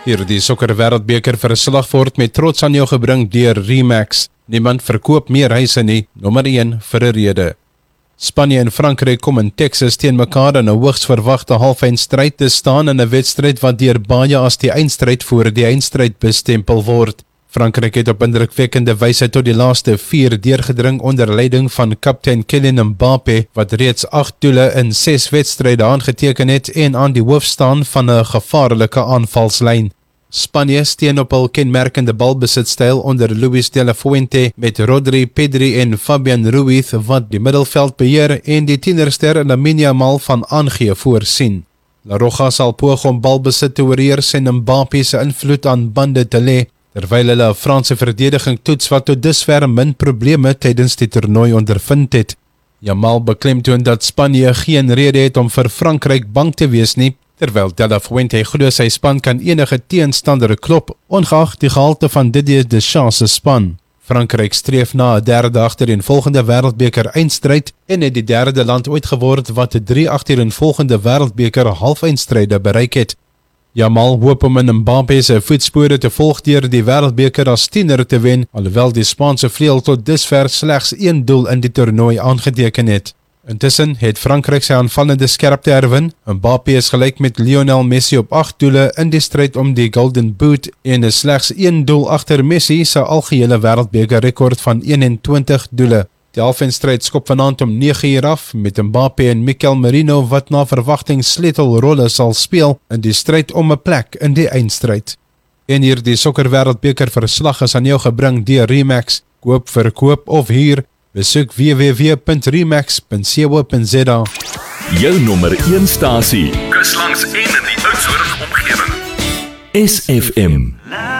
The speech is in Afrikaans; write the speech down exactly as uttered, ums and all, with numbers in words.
Hierdie sokker wêreldbeker verslag word met trots aan jou gebring deur Remax. Niemand verkoop meer huise nie, nommer een vir 'n rede. Spanje en Frankryk kom in Texas teen mekaar in 'n hoogs verwagte halfeindstryd te staan in 'n wedstryd wat deur baie as die eindstryd voor die eindstryd bestempel word. Frankryk het op indrukwekkende wyse tot die laaste vier deurgedring onder leiding van kaptein Kylian Mbappé, wat reeds agt doele in ses wedstryde aangeteken het en aan die hoof staan van 'n gevaarlike aanvalslyn. Spanje steen op hul kenmerkende balbesitstyl onder Luis de la Fuente met Rodri, Pedri en Fabian Ruiz wat die middelveld beheer en die tienerster Lamine Yamal van aangee voorsien. La Roja sal poog om balbesit te oorheers en Mbappé se invloed aan bande te lê, terwyl hulle 'n Franse verdediging toets wat tot dusver min probleme tydens die toernooi ondervind het. Yamal beklemtoon dat Spanje geen rede het om vir Frankryk bang te wees nie, terwyl De La Fuente glo sy span kan enige teenstander klop, ongeag die gehalte van Didier Deschamps se span. Frankryk streef na 'n derde agtereenvolgende wêreldbeker eindstryd en het die derde land ooit geword wat drie agtereenvolgende wêreldbeker halfeindstryde bereik het. Yamal hoop om in Mbappé se voetspore te volg deur die wêreldbeker as tiener te wen, alhoewel die Spaanse vleuel tot dusver slegs een doel in die toernooi aangeteken het. Intussen het Frankryk sy aanvallende skerpte herwin. Mbappé is gelyk met Lionel Messi op agt doele in die stryd om die Golden Boot en is slegs een doel agter Messi se algehele wêreldbeker rekord van eenentwintig doele. Die halfeindstryd skop vanaand om nege uur af met Mbappé en Mikel Merino wat na verwagting sleutelrolle sal speel in die stryd om 'n plek in die eindstryd. En hierdie sokker wêreldbeker verslag is aan jou gebring deur Remax. Koop, verkoop of huur, besoek w w w punt remax punt co punt z a. Jou nommer een stasie. Kus langs en in die Oudtshoorn omgewing. S F M.